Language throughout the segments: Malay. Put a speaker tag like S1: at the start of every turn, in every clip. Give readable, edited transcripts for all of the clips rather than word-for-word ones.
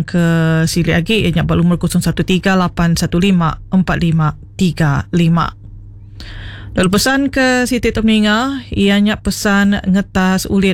S1: pesan ke sili lagi ianya bak lumur 0138154535. Lalu pesan ke Siti Temninga ianya pesan ngetas ulit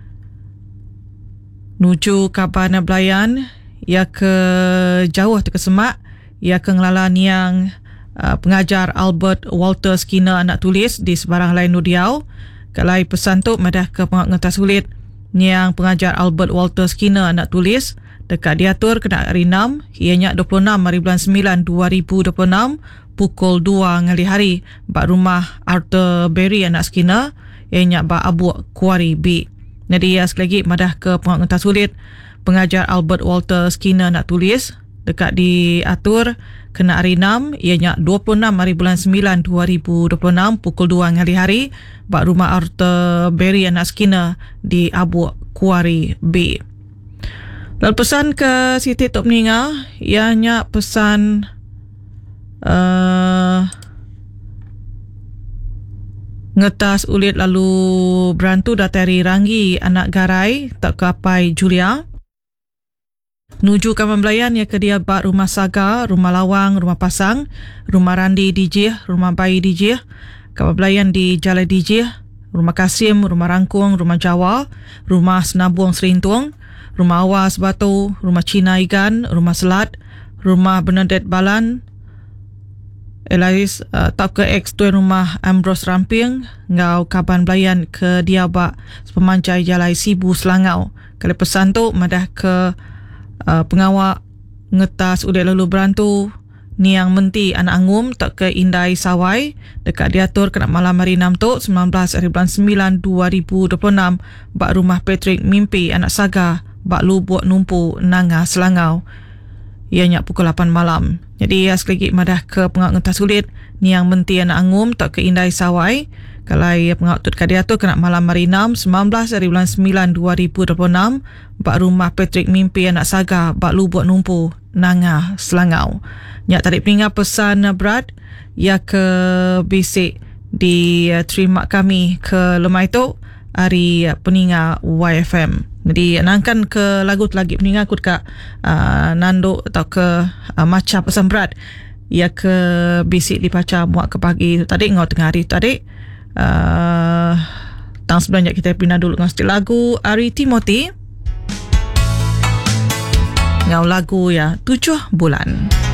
S1: nuju Kaban Belayan ia ke jauh ke Semak ia ke ngelalan yang pengajar Albert Walter Skinner anak tulis di sebarang lain Nudiau. Kalai pesan tu madah ke pengetas ulit yang pengajar Albert Walter Skinner anak tulis dekat diatur kena hari 6 ianya 26 hari bulan 9 2026 pukul 2 ngali hari bak rumah Arthur Berry anak Skinner ianya bak Abu Kuari B. Jadi sekali lagi madah ke pengetas ulit pengajar Albert Walter Skinner nak tulis dekat diatur kena hari 6 ianya 26 hari bulan 9 2026 pukul 2 ngali hari bak rumah Arthur Berry anak Skinner di Abu Kuari B. Lalu pesan ke Siti Tok Meninga ianya pesan ngetas ulit lalu berantu datari Ranggi anak Garai tak kapai Julia nuju Kaman Belayan ya ke dia bak rumah Saga, rumah Lawang, rumah Pasang, rumah Randi DJ, rumah Bayi DJ, Kaman Belayan di Jalan DJ, rumah Kasim, rumah Rangkung, rumah Jawa, rumah Senabuang Serintung, rumah Awas Batu, rumah Cina Igan, rumah Selat, rumah Bernadette Balan, Elais tak ke X tuan rumah Ambrose Ramping ngau Kaban Belayan ke dia bak pemanjai Jalai Sibu Selangau. Kalau pesan tu madah ke pengawak ngetas udah lalu berantu ni yang menti anak angum tak ke Indai Sawai dekat diatur kena malam hari 6 tu 19 hari bulan 9 2026 bak rumah Patrick Mimpi anak Saga bak Lubuk Numpu Nanga Selangau ianya pukul 8 malam. Jadi sekali lagi madah ke pengawak ngetas ulit ni yang menti anak angum tak ke Indai Sawai kalau pengawak tu dekat diatur kena malam hari 6 19 hari bulan 9 2026 bak rumah Patrick Mimpi anak Saga bak Lubuk Numpu Nanga Selangau. Nyak tarik peningat pesan berat ia ke basic di terima kami ke lemai tu hari peningat YFM. Jadi nangkan ke lagu lagi peningat aku dekat nanduk atau ke macam pesan berat ia ke basic di pacar muak ke pagi tu tadi ngau tengah hari tu tadi tang sebenarnya kita pindah dulu dengan setiap lagu Ari Timothy ngau lagu ya 7 bulan.